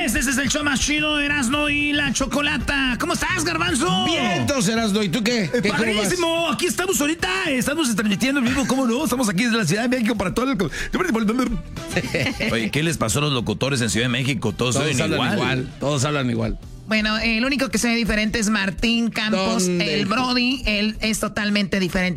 Este es el show más chido de Erasmo y la Chocolata. ¿Cómo estás, Garbanzo? Vientos, Erasmo. ¿Y tú qué? Padrísimo. Aquí estamos ahorita. Estamos transmitiendo en vivo. ¿Cómo no? Estamos aquí desde la Ciudad de México para todo el... Oye, ¿qué les pasó a los locutores en Ciudad de México? Todos hablan igual. Todos hablan igual. Bueno, el único que se ve diferente es Martín Campos. ¿Dónde? El Brody, él es totalmente diferente.